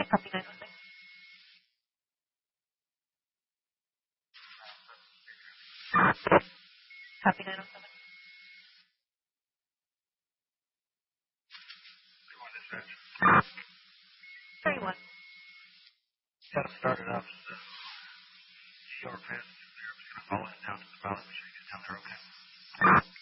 Copy 916. Copy 907. Three one. Got to start it up. Short pass. All in down to the bottom. Make sure you get down there okay.